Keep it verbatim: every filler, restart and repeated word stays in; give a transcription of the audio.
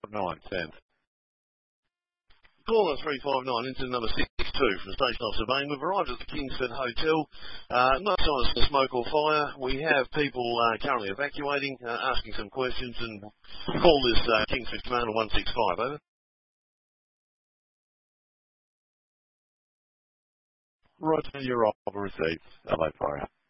nine, ten. Caller three five nine into number six two from Station Officer Bain. We've arrived at the Kingsford Hotel. Uh, no signs of smoke or fire. We have people uh, currently evacuating, uh, asking some questions, and call this uh, Kingsford Commander one six five. Over. Roger, you're off. Received. Hello, fire.